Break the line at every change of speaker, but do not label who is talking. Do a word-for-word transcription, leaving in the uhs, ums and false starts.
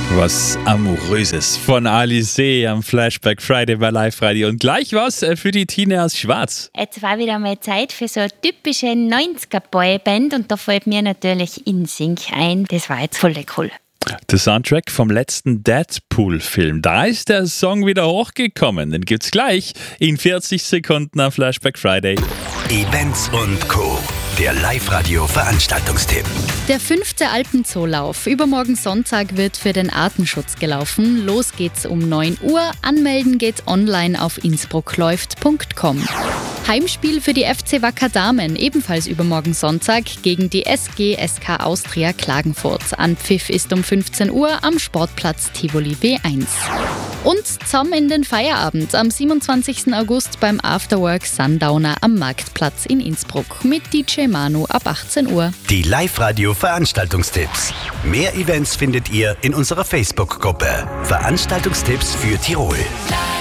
Was Amoröses von Alizé am Flashback Friday bei Live Radio. Und gleich was für die Tine aus Schwarz.
Jetzt war wieder mal Zeit für so eine typische neunziger-Boyband und da fällt mir natürlich InSync ein. Das war jetzt voll cool.
Der Soundtrack vom letzten Deadpool-Film. Da ist der Song wieder hochgekommen. Den gibt's gleich in vierzig Sekunden am Flashback Friday.
Events und Co. Der Live-Radio-Veranstaltungstipp.
Der fünfte Alpenzoolauf. Übermorgen Sonntag wird für den Artenschutz gelaufen. Los geht's um neun Uhr. Anmelden geht's online auf innsbruckläuft punkt com. Heimspiel für die F C Wacker Damen, ebenfalls übermorgen Sonntag gegen die S G S K Austria Klagenfurt. Anpfiff ist um fünfzehn Uhr am Sportplatz Tivoli W eins. Und zusammen in den Feierabend am siebenundzwanzigsten August beim Afterwork Sundowner am Marktplatz in Innsbruck mit D J Manu ab achtzehn Uhr.
Die Live-Radio-Veranstaltungstipps. Mehr Events findet ihr in unserer Facebook-Gruppe. Veranstaltungstipps für Tirol.